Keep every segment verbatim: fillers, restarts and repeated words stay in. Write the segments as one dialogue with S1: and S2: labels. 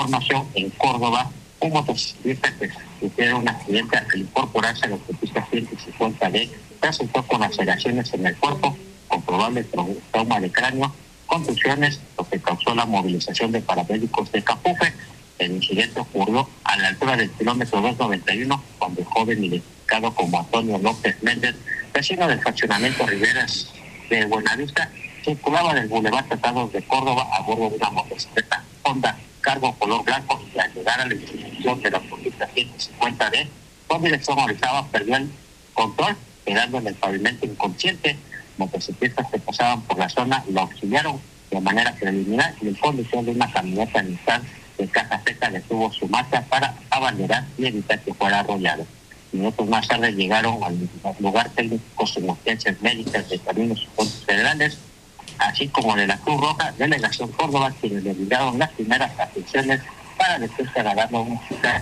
S1: información, en Córdoba, un motociclista que sufrió un accidente al incorporarse a la autopista ciento cincuenta D resultó con laceraciones en el cuerpo, con probable trauma de cráneo, contusiones, lo que causó la movilización de paramédicos de Capufe. El incidente ocurrió a la altura del kilómetro doscientos noventa y uno, cuando el joven identificado como Antonio López Méndez, vecino del fraccionamiento Riveras de Buenavista, circulaba del Boulevard Tratados de Córdoba a bordo de una motocicleta Honda cargo color blanco, y al llegar a la intersección de la autopista ciento cincuenta D, con dirección a Orizaba, perdió el control, quedando en el pavimento inconsciente. Motociclistas que pasaban por la zona lo auxiliaron de manera preliminar y en conducción de una camioneta Nissan de caja seca detuvo su marcha para abanderar y evitar que fuera arrollado. Minutos más tarde llegaron al lugar técnicos en urgencias médicas de Caminos y Puentes Federales, así como de la Cruz Roja, Delegación Córdoba, quienes le brindaron las primeras atenciones para después agarrarlo un hospital.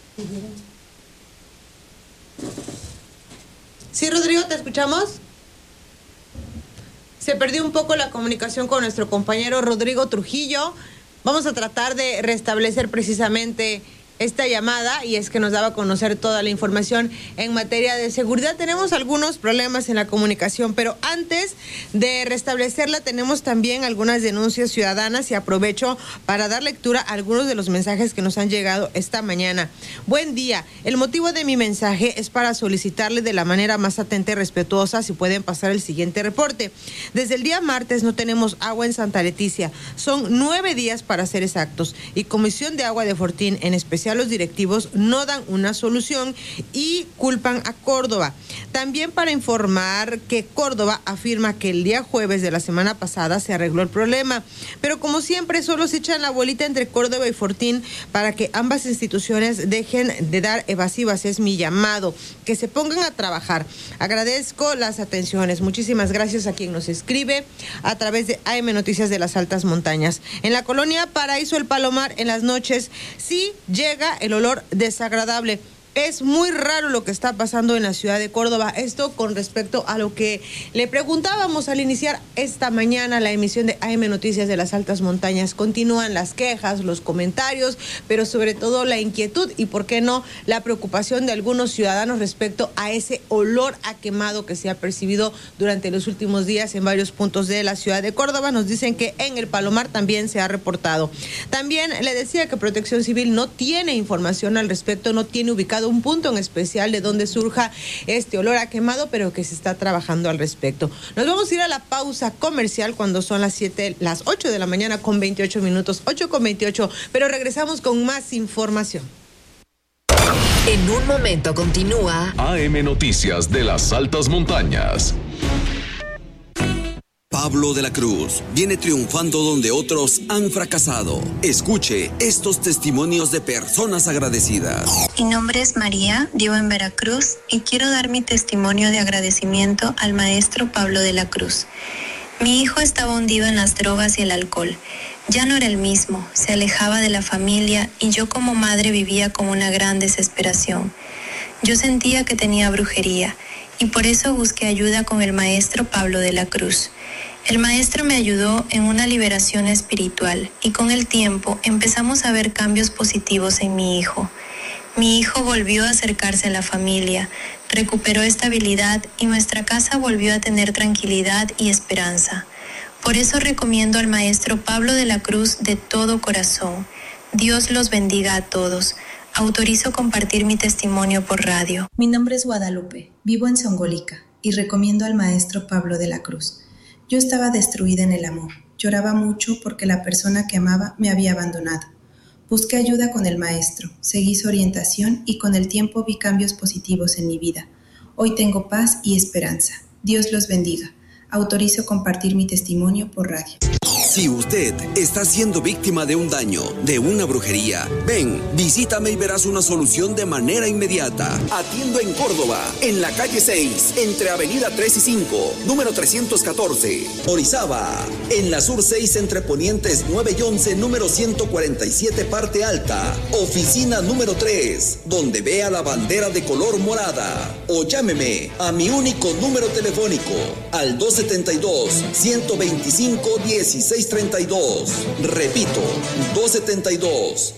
S2: Sí, Rodrigo, ¿te escuchamos? Se perdió un poco la comunicación con nuestro compañero Rodrigo Trujillo. Vamos a tratar de restablecer precisamente esta llamada, y es que nos daba a conocer toda la información en materia de seguridad. Tenemos algunos problemas en la comunicación, pero antes de restablecerla tenemos también algunas denuncias ciudadanas y aprovecho para dar lectura a algunos de los mensajes que nos han llegado esta mañana. Buen día, el motivo de mi mensaje es para solicitarle de la manera más atenta y respetuosa si pueden pasar el siguiente reporte. Desde el día martes no tenemos agua en Santa Leticia, son nueve días para ser exactos, y Comisión de Agua de Fortín, en especial los directivos, no dan una solución y culpan a Córdoba. También para informar que Córdoba afirma que el día jueves de la semana pasada se arregló el problema, pero como siempre solo se echan la bolita entre Córdoba y Fortín para que ambas instituciones dejen de dar evasivas. Es mi llamado, que se pongan a trabajar. Agradezco las atenciones. Muchísimas gracias a quien nos escribe a través de A M Noticias de las Altas Montañas. En la colonia Paraíso El Palomar, en las noches sí llega el olor desagradable. Es muy raro lo que está pasando en la ciudad de Córdoba. Esto con respecto a lo que le preguntábamos al iniciar esta mañana la emisión de A M Noticias de las Altas Montañas. Continúan las quejas, los comentarios, pero sobre todo la inquietud y, por qué no, la preocupación de algunos ciudadanos respecto a ese olor a quemado que se ha percibido durante los últimos días en varios puntos de la ciudad de Córdoba. Nos dicen que en El Palomar también se ha reportado. También le decía que Protección Civil no tiene información al respecto, no tiene ubicado un punto en especial de donde surja este olor a quemado, pero que se está trabajando al respecto. Nos vamos a ir a la pausa comercial cuando son las siete, las ocho de la mañana con veintiocho minutos, ocho con veintiocho, pero regresamos con más información.
S3: En un momento continúa
S4: A M Noticias de las Altas Montañas.
S5: Pablo de la Cruz viene triunfando donde otros han fracasado. Escuche estos testimonios de personas agradecidas.
S6: Mi nombre es María, vivo en Veracruz y quiero dar mi testimonio de agradecimiento al maestro Pablo de la Cruz. Mi hijo estaba hundido en las drogas y el alcohol. Ya no era el mismo, se alejaba de la familia y yo como madre vivía con una gran desesperación. Yo sentía que tenía brujería y por eso busqué ayuda con el maestro Pablo de la Cruz. El maestro me ayudó en una liberación espiritual y con el tiempo empezamos a ver cambios positivos en mi hijo. Mi hijo volvió a acercarse a la familia, recuperó estabilidad y nuestra casa volvió a tener tranquilidad y esperanza. Por eso recomiendo al maestro Pablo de la Cruz de todo corazón. Dios los bendiga a todos. Autorizo compartir mi testimonio por radio.
S7: Mi nombre es Guadalupe, vivo en Zongolica y recomiendo al maestro Pablo de la Cruz. Yo estaba destruida en el amor, lloraba mucho porque la persona que amaba me había abandonado. Busqué ayuda con el maestro, seguí su orientación y con el tiempo vi cambios positivos en mi vida. Hoy tengo paz y esperanza. Dios los bendiga. Autorizo compartir mi testimonio por radio.
S5: Si usted está siendo víctima de un daño, de una brujería, ven, visítame y verás una solución de manera inmediata. Atiendo en Córdoba, en la calle seis, entre avenida tres y cinco, número trescientos catorce. Orizaba, en la sur seis, entre ponientes nueve y once, número ciento cuarenta y siete, parte alta. Oficina número tres, donde vea la bandera de color morada. O llámeme a mi único número telefónico, al dos setenta y dos, ciento veinticinco, dieciséis treinta y dos. Repito, dos setenta y dos,